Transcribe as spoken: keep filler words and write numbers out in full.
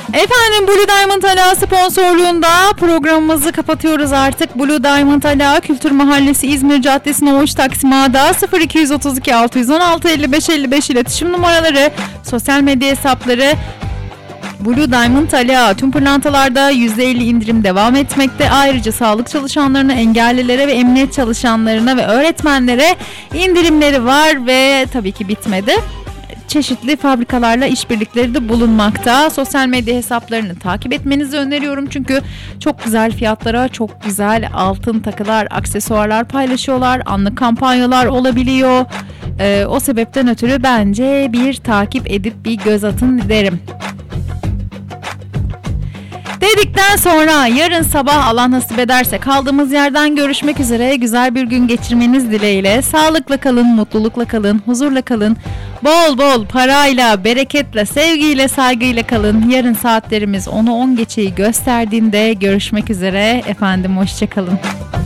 Efendim Blue Diamond Ala sponsorluğunda programımızı kapatıyoruz artık. Blue Diamond Ala Kültür Mahallesi İzmir Caddesi Novuş Taksim A'da sıfır iki otuz iki altı yüz on altı elli beş elli beş iletişim numaraları, sosyal medya hesapları Blue Diamond Ala. Tüm pırlantalarda yüzde elli indirim devam etmekte. Ayrıca sağlık çalışanlarına, engellilere ve emniyet çalışanlarına ve öğretmenlere indirimleri var ve tabii ki bitmedi. Çeşitli fabrikalarla işbirlikleri de bulunmakta. Sosyal medya hesaplarını takip etmenizi öneriyorum. Çünkü çok güzel fiyatlara çok güzel altın takılar, aksesuarlar paylaşıyorlar. Anlık kampanyalar olabiliyor. Ee, o sebepten ötürü bence bir takip edip bir göz atın derim. Dedikten sonra yarın sabah Allah nasip ederse kaldığımız yerden görüşmek üzere. Güzel bir gün geçirmeniz dileğiyle. Sağlıkla kalın, mutlulukla kalın, huzurla kalın. Bol bol parayla, bereketle, sevgiyle, saygıyla kalın. Yarın saatlerimiz onu on geçeyi gösterdiğinde görüşmek üzere. Efendim hoşça kalın.